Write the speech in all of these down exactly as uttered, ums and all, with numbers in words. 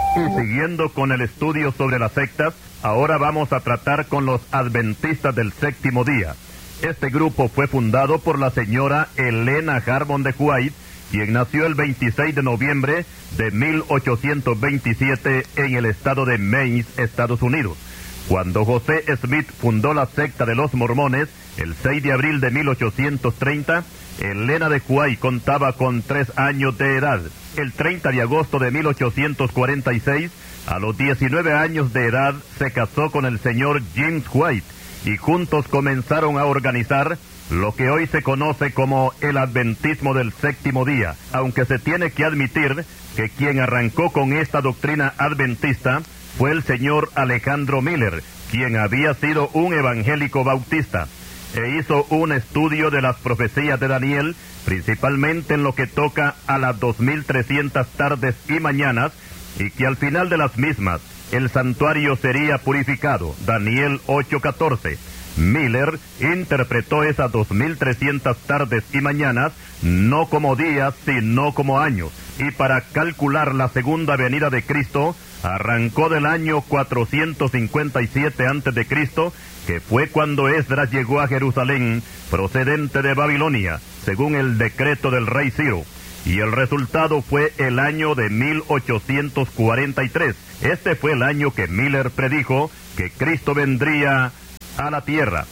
Y siguiendo con el estudio sobre las sectas, ahora vamos a tratar con los adventistas del séptimo día. Este grupo fue fundado por la señora Helena Harmon de White, quien nació el veintiséis de noviembre de mil ochocientos veintisiete en el estado de Maine, Estados Unidos. Cuando José Smith fundó la secta de los mormones, el seis de abril de mil ochocientos treinta, Helena de White contaba con tres años de edad. El treinta de agosto de mil ochocientos cuarenta y seis, a los diecinueve años de edad, se casó con el señor James White, y juntos comenzaron a organizar lo que hoy se conoce como el adventismo del séptimo día, aunque se tiene que admitir que quien arrancó con esta doctrina adventista fue el señor Alejandro Miller, quien había sido un evangélico bautista, e hizo un estudio de las profecías de Daniel, principalmente en lo que toca a las dos mil trescientas tardes y mañanas, y que al final de las mismas el santuario sería purificado, Daniel ocho catorce. Miller interpretó esas dos mil trescientas tardes y mañanas no como días, sino como años, y para calcular la segunda venida de Cristo, arrancó del año cuatrocientos cincuenta y siete antes de Cristo, que fue cuando Esdras llegó a Jerusalén, procedente de Babilonia, según el decreto del rey Ciro, y el resultado fue el año de mil ochocientos cuarenta y tres. Este fue el año que Miller predijo que Cristo vendría a la tierra,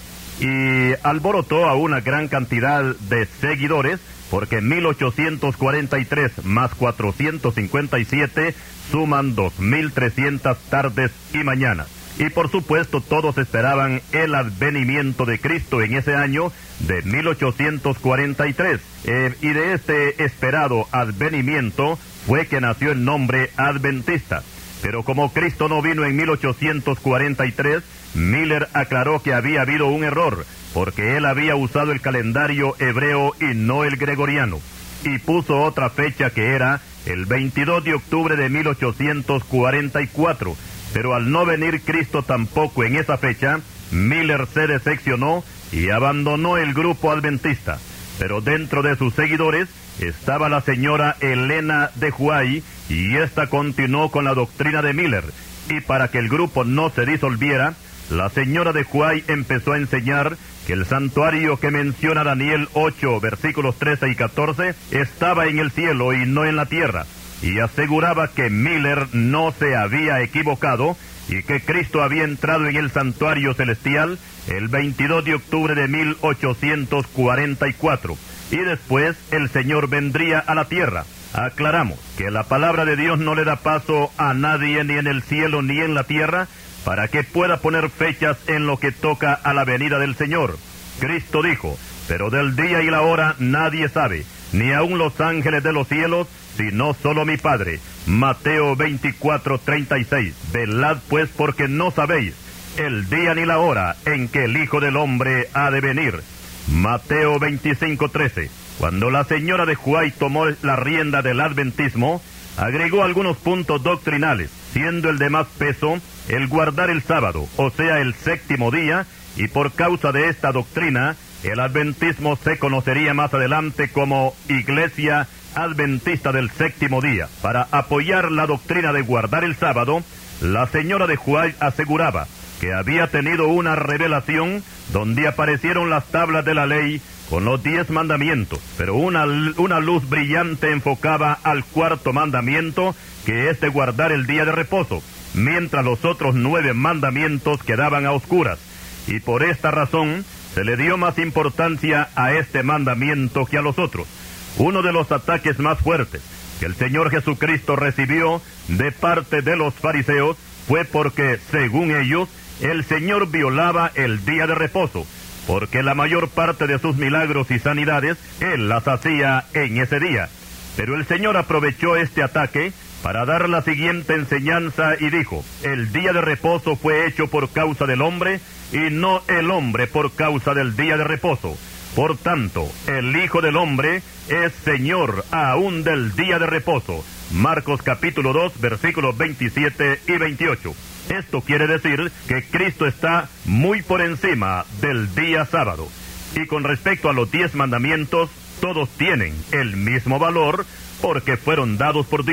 y alborotó a una gran cantidad de seguidores, porque mil ochocientos cuarenta y tres más cuatrocientos cincuenta y siete suman dos mil trescientas tardes y mañanas. Y por supuesto todos esperaban el advenimiento de Cristo en ese año de mil ochocientos cuarenta y tres. Eh, y de este esperado advenimiento fue que nació el nombre adventista. Pero como Cristo no vino en mil ochocientos cuarenta y tres, Miller aclaró que había habido un error, porque él había usado el calendario hebreo y no el gregoriano, y puso otra fecha que era el veintidós de octubre de mil ochocientos cuarenta y cuatro, pero al no venir Cristo tampoco en esa fecha, Miller se decepcionó y abandonó el grupo adventista. Pero dentro de sus seguidores estaba la señora Helena de White, y ésta continuó con la doctrina de Miller, y para que el grupo no se disolviera, la señora de White empezó a enseñar que el santuario que menciona Daniel ocho, versículos trece y catorce, estaba en el cielo y no en la tierra, y aseguraba que Miller no se había equivocado, y que Cristo había entrado en el santuario celestial el veintidós de octubre de mil ochocientos cuarenta y cuatro, y después el Señor vendría a la tierra. Aclaramos que la palabra de Dios no le da paso a nadie ni en el cielo ni en la tierra para que pueda poner fechas en lo que toca a la venida del Señor. Cristo dijo, pero del día y la hora nadie sabe, ni aun los ángeles de los cielos, sino solo mi Padre. Mateo veinticuatro treinta y seis. Velad pues porque no sabéis el día ni la hora en que el Hijo del Hombre ha de venir. Mateo veinticinco trece. Cuando la señora de White tomó la rienda del adventismo, agregó algunos puntos doctrinales, siendo el de más peso el guardar el sábado, o sea, el séptimo día, y por causa de esta doctrina, el adventismo se conocería más adelante como Iglesia Adventista del Séptimo Día. Para apoyar la doctrina de guardar el sábado, la señora de White aseguraba que había tenido una revelación donde aparecieron las tablas de la ley con los diez mandamientos, pero una, una luz brillante enfocaba al cuarto mandamiento, que es de guardar el día de reposo, mientras los otros nueve mandamientos quedaban a oscuras, y por esta razón se le dio más importancia a este mandamiento que a los otros. Uno de los ataques más fuertes que el Señor Jesucristo recibió de parte de los fariseos fue porque, según ellos, el Señor violaba el día de reposo, porque la mayor parte de sus milagros y sanidades Él las hacía en ese día. Pero el Señor aprovechó este ataque para dar la siguiente enseñanza y dijo, el día de reposo fue hecho por causa del hombre, y no el hombre por causa del día de reposo. Por tanto, el Hijo del Hombre es Señor aún del día de reposo. Marcos capítulo dos, versículos veintisiete y veintiocho. Esto quiere decir que Cristo está muy por encima del día sábado. Y con respecto a los diez mandamientos, todos tienen el mismo valor porque fueron dados por Dios.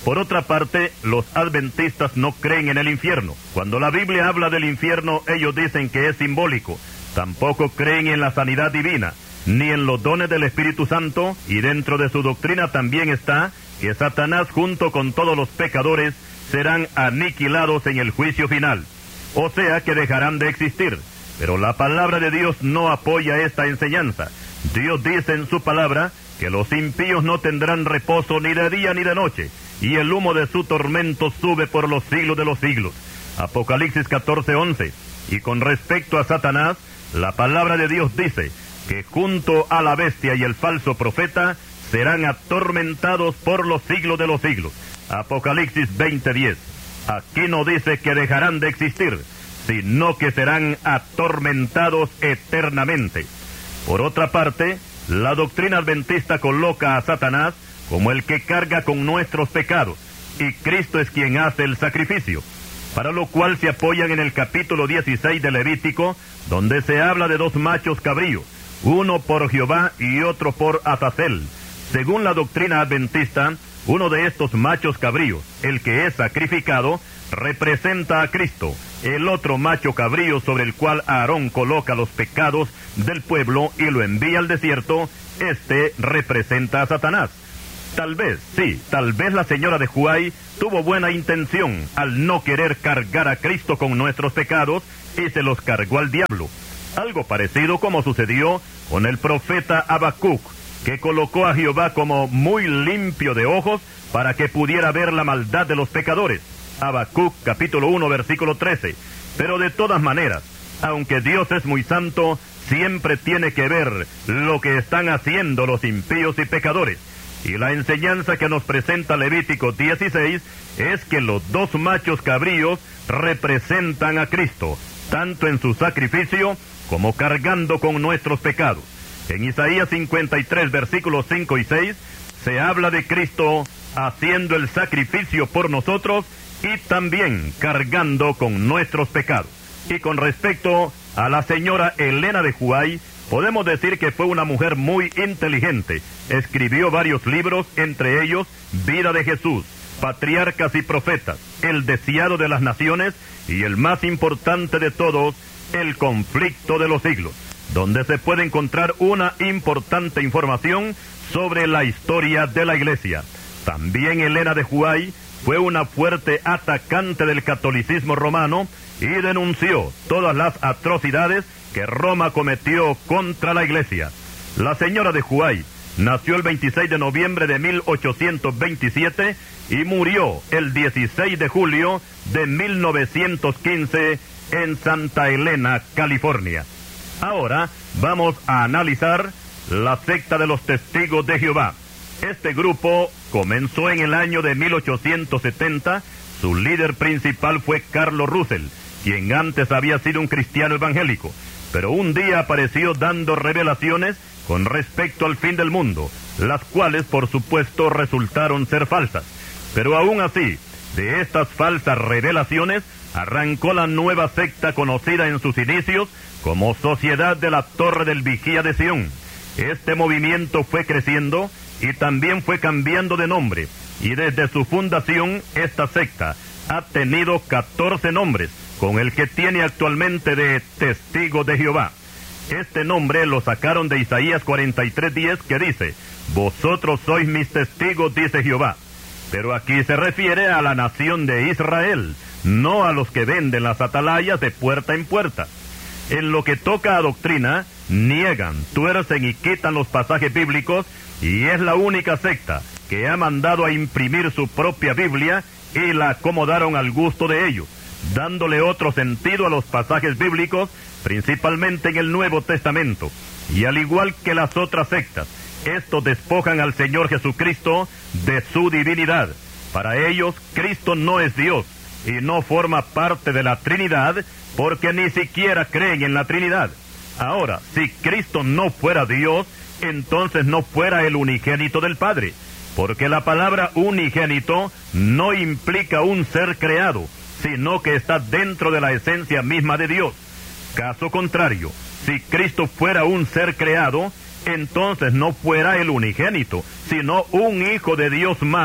Por otra parte, los adventistas no creen en el infierno. Cuando la Biblia habla del infierno, ellos dicen que es simbólico. Tampoco creen en la sanidad divina, ni en los dones del Espíritu Santo, y dentro de su doctrina también está que Satanás junto con todos los pecadores serán aniquilados en el juicio final, o sea que dejarán de existir. Pero la palabra de Dios no apoya esta enseñanza. Dios dice en su palabra que los impíos no tendrán reposo ni de día ni de noche, y el humo de su tormento sube por los siglos de los siglos. Apocalipsis catorce once. Y con respecto a Satanás, la palabra de Dios dice que junto a la bestia y el falso profeta serán atormentados por los siglos de los siglos. Apocalipsis veinte diez. Aquí no dice que dejarán de existir, sino que serán atormentados eternamente. Por otra parte, la doctrina adventista coloca a Satanás como el que carga con nuestros pecados, y Cristo es quien hace el sacrificio, para lo cual se apoyan en el capítulo dieciséis de Levítico, donde se habla de dos machos cabríos, uno por Jehová y otro por Azazel. Según la doctrina adventista, uno de estos machos cabríos, el que es sacrificado, representa a Cristo. El otro macho cabrío sobre el cual Aarón coloca los pecados del pueblo y lo envía al desierto, este representa a Satanás. Tal vez, sí, tal vez la señora de Huay tuvo buena intención al no querer cargar a Cristo con nuestros pecados y se los cargó al diablo. Algo parecido como sucedió con el profeta Habacuc, que colocó a Jehová como muy limpio de ojos para que pudiera ver la maldad de los pecadores. Habacuc capítulo uno versículo trece. Pero de todas maneras, aunque Dios es muy santo, siempre tiene que ver lo que están haciendo los impíos y pecadores. Y la enseñanza que nos presenta Levítico dieciséis es que los dos machos cabríos representan a Cristo, tanto en su sacrificio como cargando con nuestros pecados. En Isaías cincuenta y tres, versículos cinco y seis, se habla de Cristo haciendo el sacrificio por nosotros y también cargando con nuestros pecados. Y con respecto a la señora Elena de Huay, podemos decir que fue una mujer muy inteligente. Escribió varios libros, entre ellos Vida de Jesús, Patriarcas y Profetas, El Deseado de las Naciones y el más importante de todos, El Conflicto de los Siglos, donde se puede encontrar una importante información sobre la historia de la Iglesia. También Elena de Huay fue una fuerte atacante del catolicismo romano y denunció todas las atrocidades que Roma cometió contra la Iglesia. La señora de Huay nació el veintiséis de noviembre de mil ochocientos veintisiete y murió el dieciséis de julio de mil novecientos quince en Santa Elena, California. Ahora vamos a analizar la secta de los Testigos de Jehová. Este grupo comenzó en el año de mil ochocientos setenta. Su líder principal fue Carlos Russell, quien antes había sido un cristiano evangélico, pero un día apareció dando revelaciones con respecto al fin del mundo, las cuales por supuesto resultaron ser falsas. Pero aún así, de estas falsas revelaciones arrancó la nueva secta conocida en sus inicios como Sociedad de la Torre del Vigía de Sion. Este movimiento fue creciendo y también fue cambiando de nombre, y desde su fundación esta secta ha tenido catorce nombres, con el que tiene actualmente de Testigos de Jehová. Este nombre lo sacaron de Isaías cuarenta y tres diez, que dice: vosotros sois mis testigos, dice Jehová. Pero aquí se refiere a la nación de Israel, no a los que venden las atalayas de puerta en puerta. En lo que toca a doctrina, niegan, tuercen y quitan los pasajes bíblicos, y es la única secta que ha mandado a imprimir su propia Biblia y la acomodaron al gusto de ellos, dándole otro sentido a los pasajes bíblicos, principalmente en el Nuevo Testamento. Y al igual que las otras sectas, estos despojan al Señor Jesucristo de su divinidad. Para ellos, Cristo no es Dios y no forma parte de la Trinidad, porque ni siquiera creen en la Trinidad. Ahora, si Cristo no fuera Dios, entonces no fuera el unigénito del Padre, porque la palabra unigénito no implica un ser creado, sino que está dentro de la esencia misma de Dios. Caso contrario, si Cristo fuera un ser creado, entonces no fuera el unigénito, sino un hijo de Dios más,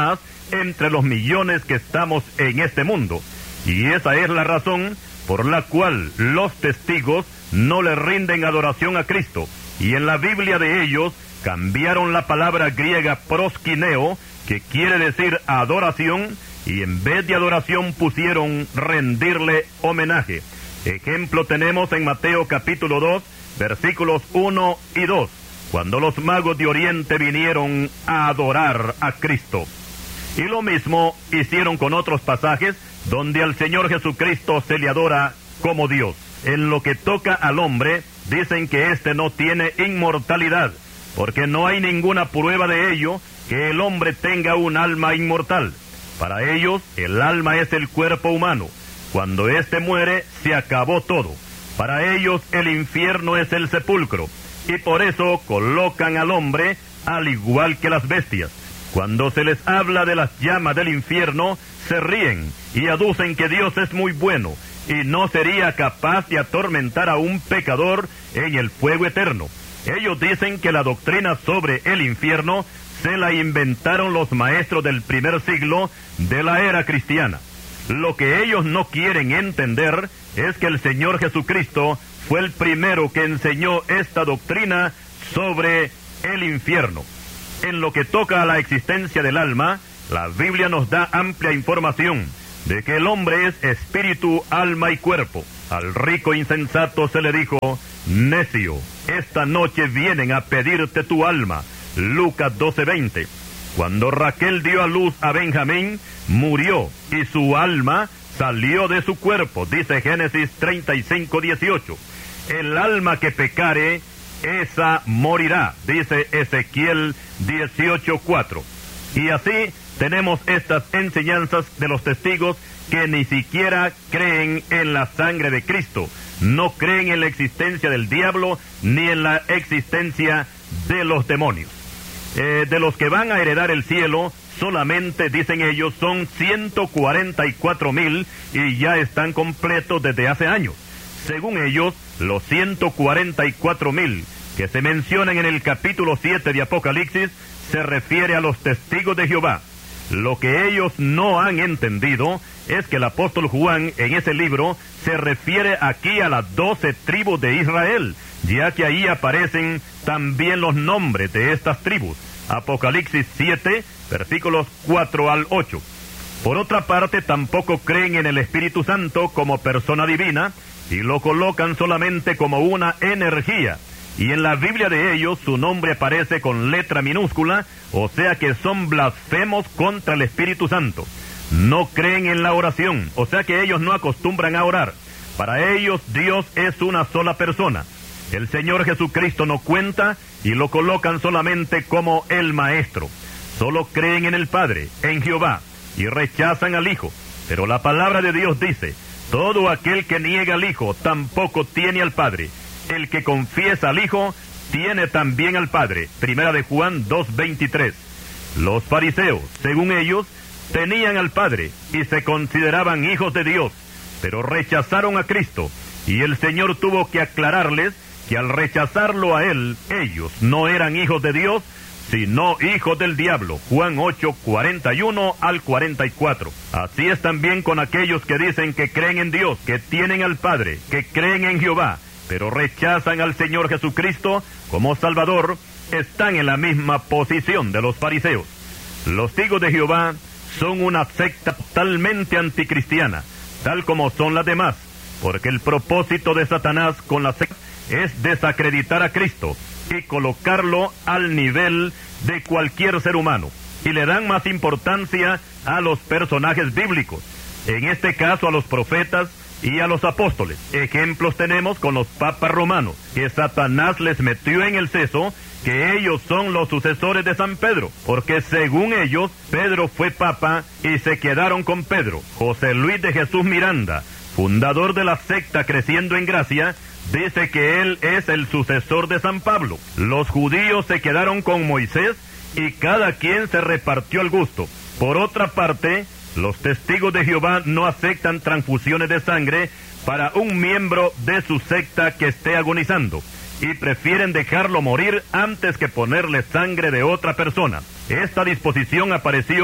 entre los millones que estamos en este mundo. Y esa es la razón por la cual los testigos no le rinden adoración a Cristo. Y en la Biblia de ellos cambiaron la palabra griega proskineo, que quiere decir adoración, y en vez de adoración pusieron rendirle homenaje. Ejemplo tenemos en Mateo capítulo dos, versículos uno y dos, cuando los magos de Oriente vinieron a adorar a Cristo. Y lo mismo hicieron con otros pasajes donde al Señor Jesucristo se le adora como Dios. En lo que toca al hombre, dicen que éste no tiene inmortalidad, porque no hay ninguna prueba de ello que el hombre tenga un alma inmortal. Para ellos, el alma es el cuerpo humano. Cuando éste muere, se acabó todo. Para ellos, el infierno es el sepulcro, y por eso colocan al hombre al igual que las bestias. Cuando se les habla de las llamas del infierno, se ríen y aducen que Dios es muy bueno y no sería capaz de atormentar a un pecador en el fuego eterno. Ellos dicen que la doctrina sobre el infierno se la inventaron los maestros del primer siglo de la era cristiana. Lo que ellos no quieren entender es que el Señor Jesucristo fue el primero que enseñó esta doctrina sobre el infierno. En lo que toca a la existencia del alma, la Biblia nos da amplia información de que el hombre es espíritu, alma y cuerpo. Al rico insensato se le dijo: necio, esta noche vienen a pedirte tu alma. Lucas doce veinte. Cuando Raquel dio a luz a Benjamín, murió y su alma salió de su cuerpo, dice Génesis treinta y cinco dieciocho. El alma que pecare, esa morirá, dice Ezequiel dieciocho cuatro. Y así tenemos estas enseñanzas de los testigos que ni siquiera creen en la sangre de Cristo, no creen en la existencia del diablo ni en la existencia de los demonios. Eh, de los que van a heredar el cielo, solamente, dicen ellos, son ciento cuarenta y cuatro mil y ya están completos desde hace años. Según ellos, los ciento cuarenta y cuatro mil que se mencionan en el capítulo siete de Apocalipsis se refiere a los testigos de Jehová. Lo que ellos no han entendido es que el apóstol Juan en ese libro se refiere aquí a las doce tribus de Israel, ya que ahí aparecen también los nombres de estas tribus. Apocalipsis siete, versículos cuatro al ocho. Por otra parte, tampoco creen en el Espíritu Santo como persona divina y lo colocan solamente como una energía. Y en la Biblia de ellos su nombre aparece con letra minúscula, o sea que son blasfemos contra el Espíritu Santo. No creen en la oración, o sea que ellos no acostumbran a orar. Para ellos Dios es una sola persona. El Señor Jesucristo no cuenta y lo colocan solamente como el Maestro. Solo creen en el Padre, en Jehová, y rechazan al Hijo. Pero la palabra de Dios dice: todo aquel que niega al Hijo tampoco tiene al Padre. El que confiesa al Hijo tiene también al Padre. Primera de Juan dos veintitrés. Los fariseos, según ellos, tenían al Padre y se consideraban hijos de Dios, pero rechazaron a Cristo, y el Señor tuvo que aclararles que al rechazarlo a Él, ellos no eran hijos de Dios, sino hijos del diablo. Juan ocho, cuarenta y uno al cuarenta y cuatro. Así es también con aquellos que dicen que creen en Dios, que tienen al Padre, que creen en Jehová, pero rechazan al Señor Jesucristo como Salvador, están en la misma posición de los fariseos. Los testigos de Jehová son una secta totalmente anticristiana, tal como son las demás, porque el propósito de Satanás con la secta es desacreditar a Cristo y colocarlo al nivel de cualquier ser humano, y le dan más importancia a los personajes bíblicos, en este caso a los profetas y a los apóstoles. Ejemplos tenemos con los papas romanos, que Satanás les metió en el seso que ellos son los sucesores de San Pedro, porque según ellos, Pedro fue papa y se quedaron con Pedro. José Luis de Jesús Miranda, fundador de la secta Creciendo en Gracia, dice que él es el sucesor de San Pablo. Los judíos se quedaron con Moisés y cada quien se repartió el gusto. Por otra parte, los testigos de Jehová no aceptan transfusiones de sangre para un miembro de su secta que esté agonizando, y prefieren dejarlo morir antes que ponerle sangre de otra persona. Esta disposición apareció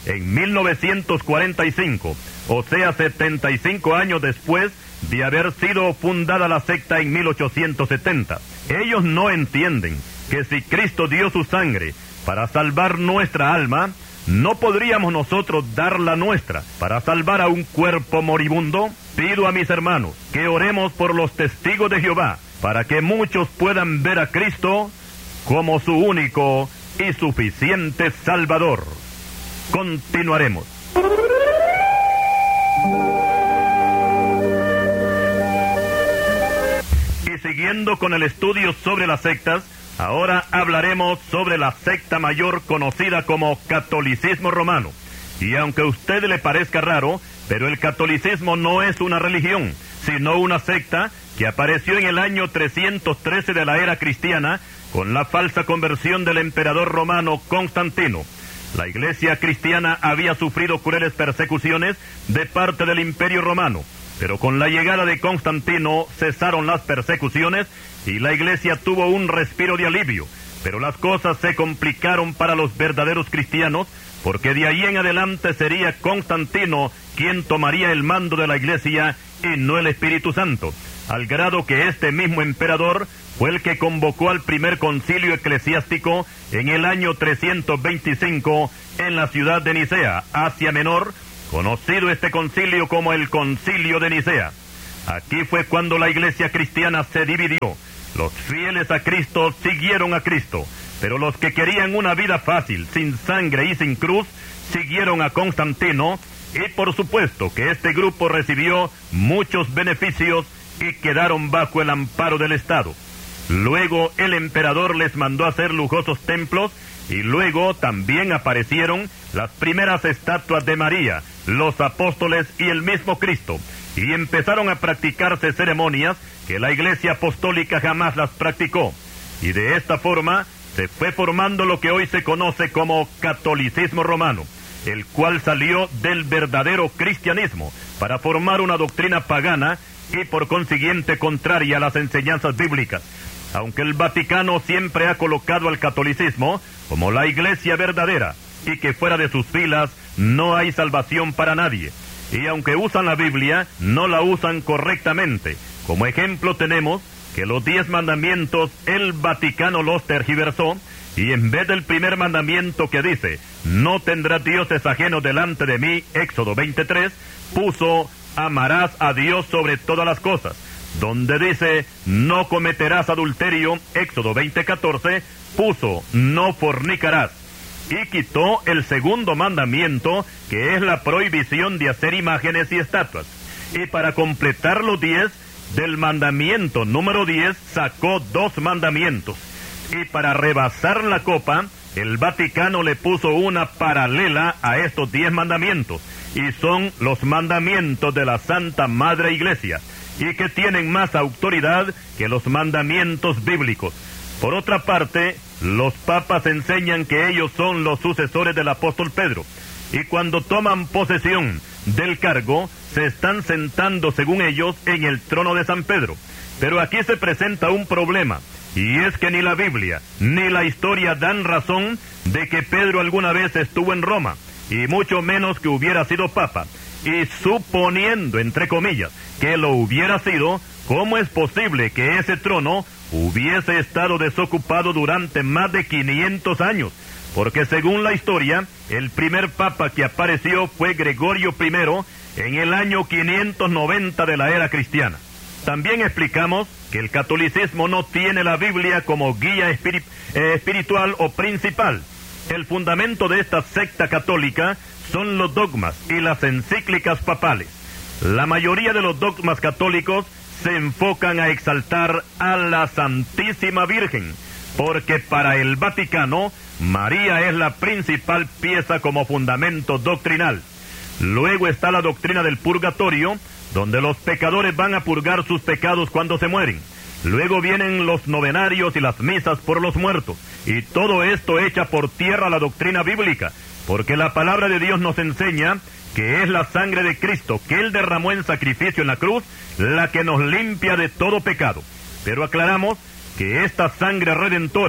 en mil novecientos cuarenta y cinco, o sea, setenta y cinco años después de haber sido fundada la secta en mil ochocientos setenta. Ellos no entienden que si Cristo dio su sangre para salvar nuestra alma, ¿no podríamos nosotros dar la nuestra para salvar a un cuerpo moribundo? Pido a mis hermanos que oremos por los testigos de Jehová, para que muchos puedan ver a Cristo como su único y suficiente Salvador. Continuaremos. Y siguiendo con el estudio sobre las sectas, ahora hablaremos sobre la secta mayor conocida como catolicismo romano. Y aunque a usted le parezca raro, pero el catolicismo no es una religión, sino una secta que apareció en el año trescientos trece de la era cristiana con la falsa conversión del emperador romano Constantino. La iglesia cristiana había sufrido crueles persecuciones de parte del imperio romano, pero con la llegada de Constantino cesaron las persecuciones y la iglesia tuvo un respiro de alivio, pero las cosas se complicaron para los verdaderos cristianos, porque de ahí en adelante sería Constantino quien tomaría el mando de la iglesia y no el Espíritu Santo, al grado que este mismo emperador fue el que convocó al primer concilio eclesiástico en el año trescientos veinticinco en la ciudad de Nicea, Asia Menor, conocido este concilio como el Concilio de Nicea. Aquí fue cuando la iglesia cristiana se dividió. Los fieles a Cristo siguieron a Cristo, pero los que querían una vida fácil, sin sangre y sin cruz, siguieron a Constantino, y por supuesto que este grupo recibió muchos beneficios y quedaron bajo el amparo del Estado. Luego el emperador les mandó hacer lujosos templos, y luego también aparecieron las primeras estatuas de María, los apóstoles y el mismo Cristo, y empezaron a practicarse ceremonias que la iglesia apostólica jamás las practicó, y de esta forma se fue formando lo que hoy se conoce como catolicismo romano, el cual salió del verdadero cristianismo para formar una doctrina pagana y por consiguiente contraria a las enseñanzas bíblicas. Aunque el Vaticano siempre ha colocado al catolicismo como la iglesia verdadera y que fuera de sus filas no hay salvación para nadie, y aunque usan la Biblia, no la usan correctamente. Como ejemplo tenemos que los diez mandamientos el Vaticano los tergiversó, y en vez del primer mandamiento que dice, no tendrás dioses ajenos delante de mí, Éxodo veintitrés, puso, amarás a Dios sobre todas las cosas. Donde dice, no cometerás adulterio, Éxodo veinte catorce, puso, no fornicarás. Y quitó el segundo mandamiento, que es la prohibición de hacer imágenes y estatuas. Y para completar los diez, del mandamiento número diez, sacó dos mandamientos. Y para rebasar la copa, el Vaticano le puso una paralela a estos diez mandamientos, y son los mandamientos de la Santa Madre Iglesia, y que tienen más autoridad que los mandamientos bíblicos. Por otra parte, los papas enseñan que ellos son los sucesores del apóstol Pedro, y cuando toman posesión del cargo, se están sentando, según ellos, en el trono de San Pedro. Pero aquí se presenta un problema, y es que ni la Biblia ni la historia dan razón de que Pedro alguna vez estuvo en Roma, y mucho menos que hubiera sido papa. Y suponiendo, entre comillas, que lo hubiera sido, ¿cómo es posible que ese trono hubiese estado desocupado durante más de quinientos años? Porque según la historia, el primer papa que apareció fue Gregorio primero en el año quinientos noventa de la era cristiana. También explicamos que el catolicismo no tiene la Biblia como guía espiri- eh, espiritual o principal. El fundamento de esta secta católica son los dogmas y las encíclicas papales. La mayoría de los dogmas católicos se enfocan a exaltar a la Santísima Virgen, porque para el Vaticano, María es la principal pieza como fundamento doctrinal. Luego está la doctrina del purgatorio, donde los pecadores van a purgar sus pecados cuando se mueren. Luego vienen los novenarios y las misas por los muertos, y todo esto echa por tierra la doctrina bíblica, porque la palabra de Dios nos enseña que es la sangre de Cristo que Él derramó en sacrificio en la cruz, la que nos limpia de todo pecado. Pero aclaramos que esta sangre redentora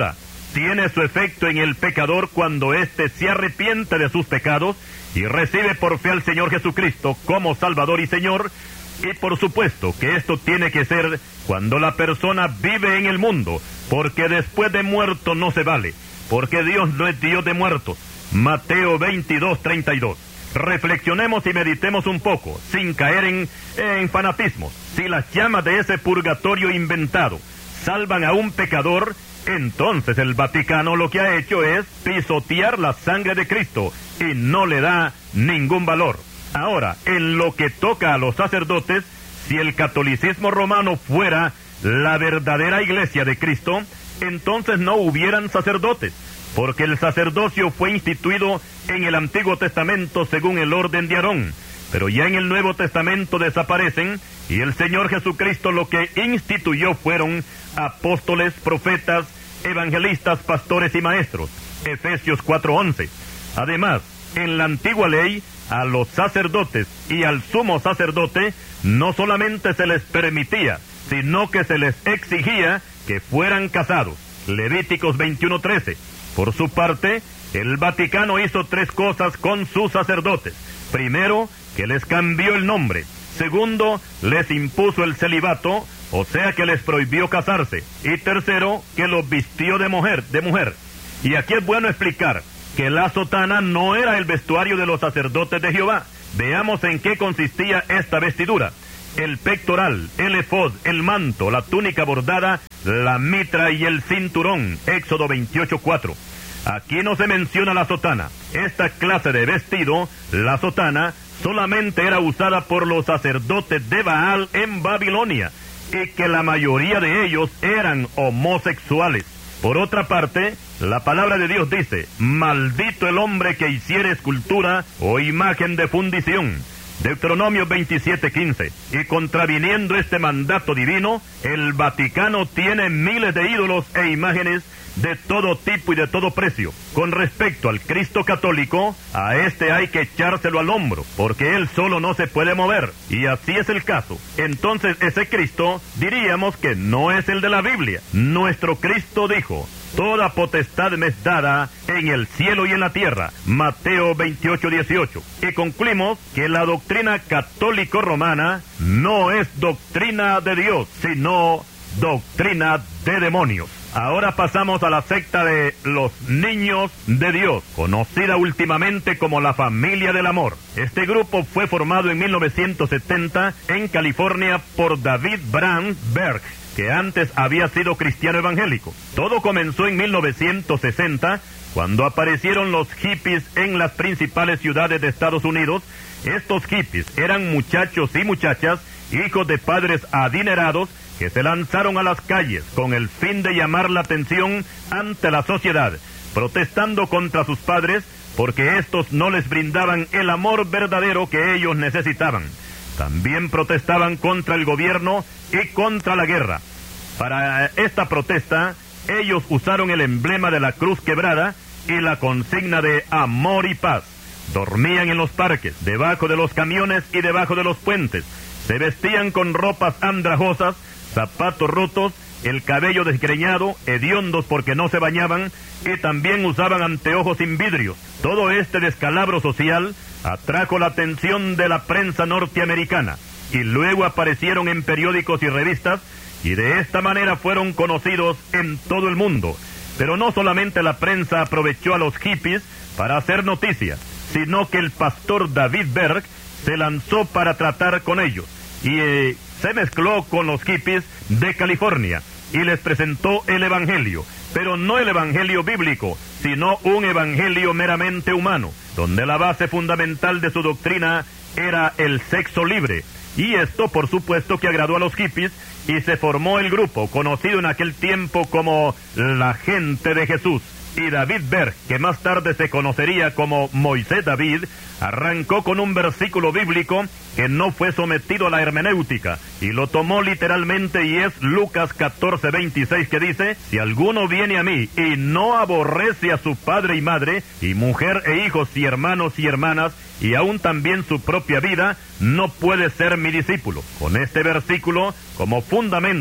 tiene su efecto en el pecador cuando éste se arrepiente de sus pecados y recibe por fe al Señor Jesucristo como Salvador y Señor. Y por supuesto que esto tiene que ser cuando la persona vive en el mundo, porque después de muerto no se vale, porque Dios no es Dios de muertos. Mateo veintidós, treinta y dos. Reflexionemos y meditemos un poco, sin caer en, en fanatismos. Si las llamas de ese purgatorio inventado salvan a un pecador, entonces el Vaticano lo que ha hecho es pisotear la sangre de Cristo y no le da ningún valor. Ahora, en lo que toca a los sacerdotes, si el catolicismo romano fuera la verdadera iglesia de Cristo, entonces no hubieran sacerdotes, porque el sacerdocio fue instituido en el Antiguo Testamento según el orden de Aarón, pero ya en el Nuevo Testamento desaparecen, y el Señor Jesucristo lo que instituyó fueron apóstoles, profetas, evangelistas, pastores y maestros. Efesios cuatro once. Además, en la antigua ley, a los sacerdotes y al sumo sacerdote no solamente se les permitía, sino que se les exigía que fueran casados. Levíticos veintiuno trece. Por su parte, el Vaticano hizo tres cosas con sus sacerdotes. Primero, que les cambió el nombre. Segundo, les impuso el celibato, o sea que les prohibió casarse. Y tercero, que los vistió de mujer, de mujer. Y aquí es bueno explicar que la sotana no era el vestuario de los sacerdotes de Jehová. Veamos en qué consistía esta vestidura. El pectoral, el efod, el manto, la túnica bordada, la mitra y el cinturón. Éxodo veintiocho cuatro. Aquí no se menciona la sotana. Esta clase de vestido, la sotana, solamente era usada por los sacerdotes de Baal en Babilonia, y que la mayoría de ellos eran homosexuales. Por otra parte, la palabra de Dios dice, maldito el hombre que hiciere escultura o imagen de fundición. Deuteronomio veintisiete quince. Y contraviniendo este mandato divino, el Vaticano tiene miles de ídolos e imágenes de todo tipo y de todo precio. Con respecto al Cristo católico, a este hay que echárselo al hombro, porque él solo no se puede mover, y así es el caso. Entonces ese Cristo diríamos que no es el de la Biblia. Nuestro Cristo dijo, toda potestad me es dada en el cielo y en la tierra. Mateo veintiocho dieciocho. Y concluimos que la doctrina católico-romana no es doctrina de Dios, sino doctrina de demonios. Ahora pasamos a la secta de los Niños de Dios, conocida últimamente como la Familia del Amor. Este grupo fue formado en mil novecientos setenta en California por David Brandt Berg, que antes había sido cristiano evangélico. Todo comenzó en mil novecientos sesenta, cuando aparecieron los hippies en las principales ciudades de Estados Unidos. Estos hippies eran muchachos y muchachas, hijos de padres adinerados, que se lanzaron a las calles con el fin de llamar la atención ante la sociedad, protestando contra sus padres porque estos no les brindaban el amor verdadero que ellos necesitaban. También protestaban contra el gobierno y contra la guerra. Para esta protesta, ellos usaron el emblema de la cruz quebrada y la consigna de amor y paz. Dormían en los parques, debajo de los camiones y debajo de los puentes. Se vestían con ropas andrajosas, zapatos rotos, el cabello desgreñado, hediondos porque no se bañaban, y también usaban anteojos sin vidrios. Todo este descalabro social atrajo la atención de la prensa norteamericana, y luego aparecieron en periódicos y revistas, y de esta manera fueron conocidos en todo el mundo. Pero no solamente la prensa aprovechó a los hippies para hacer noticia, sino que el pastor David Berg se lanzó para tratar con ellos, y eh, se mezcló con los hippies de California y les presentó el evangelio, pero no el evangelio bíblico, sino un evangelio meramente humano, donde la base fundamental de su doctrina era el sexo libre. Y esto, por supuesto, que agradó a los hippies, y se formó el grupo conocido en aquel tiempo como la Gente de Jesús. Y David Berg, que más tarde se conocería como Moisés David, arrancó con un versículo bíblico que no fue sometido a la hermenéutica, y lo tomó literalmente, y es Lucas catorce veintiséis, que dice, si alguno viene a mí y no aborrece a su padre y madre, y mujer e hijos y hermanos y hermanas, y aún también su propia vida, no puede ser mi discípulo. Con este versículo como fundamento,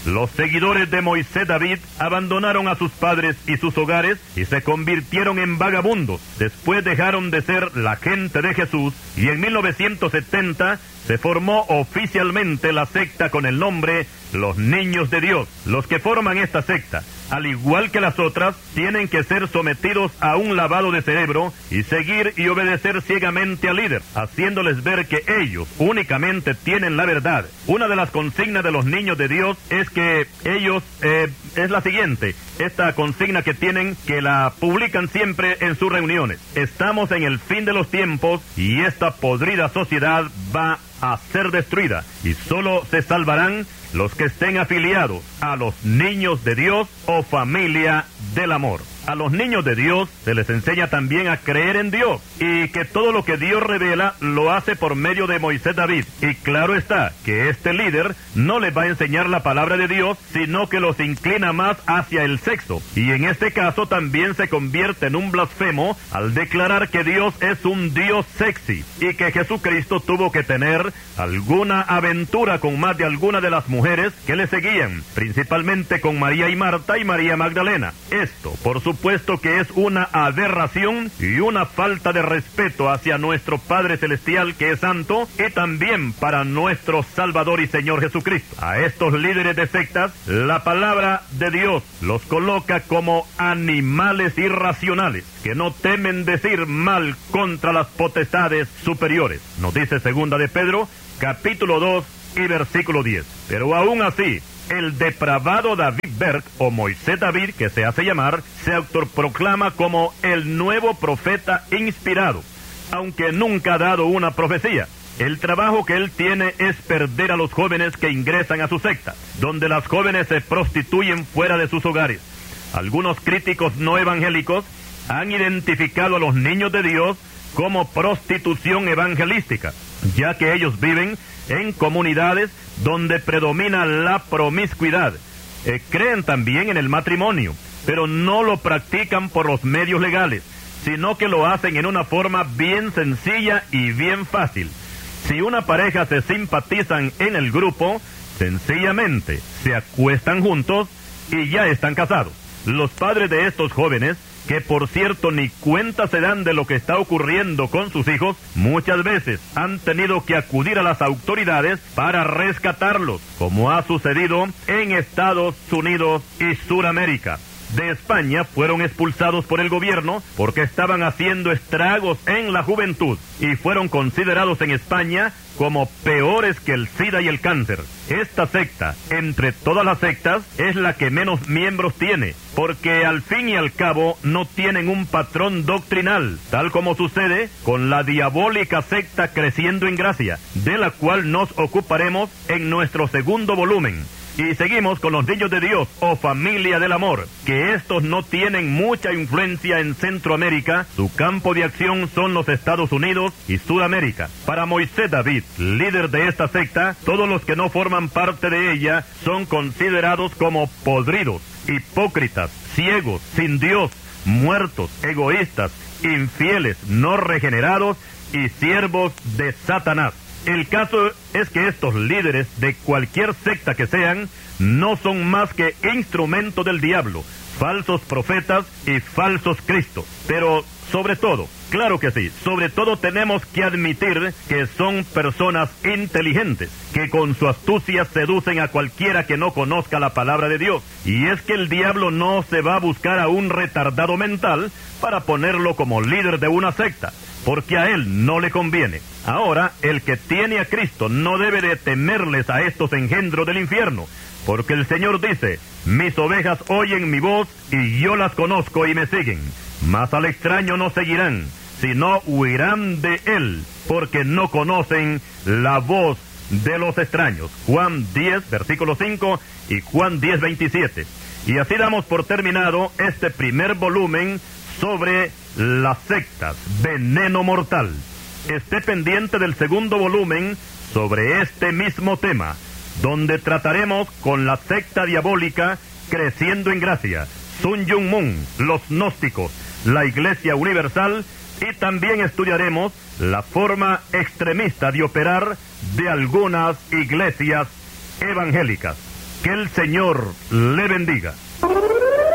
Los seguidores de Moisés David abandonaron a sus padres y sus hogares y se convirtieron en vagabundos. Después dejaron de ser la gente de Jesús y en mil novecientos setenta se formó oficialmente la secta con el nombre Los Niños de Dios. Los que forman esta secta, al igual que las otras, tienen que ser sometidos a un lavado de cerebro y seguir y obedecer ciegamente al líder, haciéndoles ver que ellos únicamente tienen la verdad. Una de las consignas de los Niños de Dios es que ellos, eh, es la siguiente, esta consigna que tienen, que la publican siempre en sus reuniones. Estamos en el fin de los tiempos y esta podrida sociedad va a ser destruida y solo se salvarán los que estén afiliados a los Niños de Dios o familia del amor. A los niños de Dios se les enseña también a creer en Dios y que todo lo que Dios revela lo hace por medio de Moisés David. Y claro está que este líder no les va a enseñar la palabra de Dios, sino que los inclina más hacia el sexo. Y en este caso también se convierte en un blasfemo al declarar que Dios es un Dios sexy y que Jesucristo tuvo que tener alguna aventura con más de alguna de las mujeres que le seguían, principalmente con María y Marta y María Magdalena. Esto, por su supuesto que es una aberración y una falta de respeto hacia nuestro Padre Celestial que es santo y también para nuestro Salvador y Señor Jesucristo. A estos líderes de sectas, la palabra de Dios los coloca como animales irracionales que no temen decir mal contra las potestades superiores. Nos dice segunda de Pedro, capítulo dos y versículo diez. Pero aún así, el depravado David Berg, o Moisés David, que se hace llamar, se autoproclama como el nuevo profeta inspirado, aunque nunca ha dado una profecía. El trabajo que él tiene es perder a los jóvenes que ingresan a su secta, donde las jóvenes se prostituyen fuera de sus hogares. Algunos críticos no evangélicos han identificado a los niños de Dios como prostitución evangelística, ya que ellos viven en comunidades donde predomina la promiscuidad. Eh, creen también en el matrimonio, pero no lo practican por los medios legales, sino que lo hacen en una forma bien sencilla y bien fácil. Si una pareja se simpatizan en el grupo, sencillamente se acuestan juntos y ya están casados. Los padres de estos jóvenes, que por cierto ni cuenta se dan de lo que está ocurriendo con sus hijos, muchas veces han tenido que acudir a las autoridades para rescatarlos, como ha sucedido en Estados Unidos y Suramérica. De España fueron expulsados por el gobierno porque estaban haciendo estragos en la juventud y fueron considerados en España como peores que el SIDA y el cáncer. Esta secta, entre todas las sectas, es la que menos miembros tiene, porque al fin y al cabo no tienen un patrón doctrinal, tal como sucede con la diabólica secta Creciendo en Gracia, de la cual nos ocuparemos en nuestro segundo volumen. Y seguimos con los Niños de Dios, o Familia del Amor, que estos no tienen mucha influencia en Centroamérica. Su campo de acción son los Estados Unidos y Sudamérica. Para Moisés David, líder de esta secta, todos los que no forman parte de ella son considerados como podridos, hipócritas, ciegos, sin Dios, muertos, egoístas, infieles, no regenerados y siervos de Satanás. El caso es que estos líderes, de cualquier secta que sean, no son más que instrumentos del diablo, falsos profetas y falsos cristos. Pero sobre todo, claro que sí, sobre todo tenemos que admitir que son personas inteligentes, que con su astucia seducen a cualquiera que no conozca la palabra de Dios. Y es que el diablo no se va a buscar a un retardado mental para ponerlo como líder de una secta, porque a él no le conviene. Ahora, el que tiene a Cristo no debe de temerles a estos engendros del infierno, porque el Señor dice, mis ovejas oyen mi voz y yo las conozco y me siguen, mas al extraño no seguirán, sino huirán de él, porque no conocen la voz de los extraños. Juan diez, versículo cinco y Juan diez, veintisiete. Y así damos por terminado este primer volumen sobre las sectas, veneno mortal. Esté pendiente del segundo volumen sobre este mismo tema, donde trataremos con la secta diabólica Creciendo en Gracia, Sun Myung Moon, los gnósticos, la Iglesia Universal, y también estudiaremos la forma extremista de operar de algunas iglesias evangélicas. Que el Señor le bendiga.